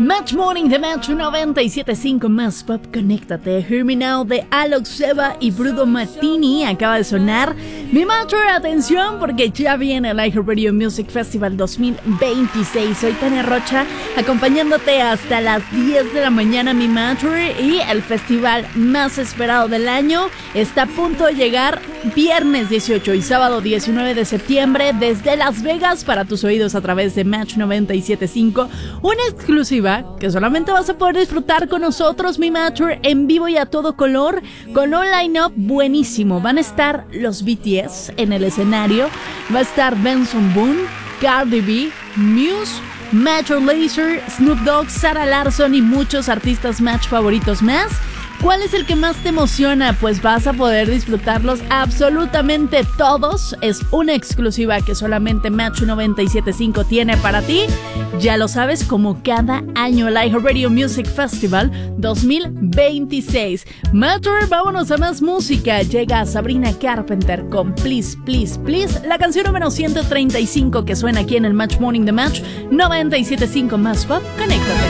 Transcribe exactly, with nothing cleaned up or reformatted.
Match Morning de Match noventa y siete punto cinco más Pop, conéctate. Hear Me Now de Alok Seba y Bruno Martini acaba de sonar. Mi Matcher, atención porque ya viene el iHeartRadio Music Festival dos mil veintiséis. Soy Tania Rocha, acompañándote hasta las diez de la mañana, mi Matcher, y el festival más esperado del año está a punto de llegar viernes dieciocho y sábado diecinueve de septiembre desde Las Vegas para tus oídos a través de Match noventa y siete punto cinco. Una exclusiva que solamente vas a poder disfrutar con nosotros, mi Matcher, en vivo y a todo color, con un line-up buenísimo. Van a estar los B T S en el escenario, va a estar Benson Boone, Cardi B, Muse, Major Lazer, Snoop Dogg, Sarah Larsson y muchos artistas Match favoritos más. ¿Cuál es el que más te emociona? Pues vas a poder disfrutarlos absolutamente todos. Es una exclusiva que solamente Match noventa y siete punto cinco tiene para ti. Ya lo sabes, como cada año, el iHeartRadio Music Festival dos mil veintiséis. Matcher, vámonos a más música. Llega Sabrina Carpenter con Please, Please, Please, la canción número ciento treinta y cinco que suena aquí en el Match Morning de Match noventa y siete punto cinco más Pop. Conéctate.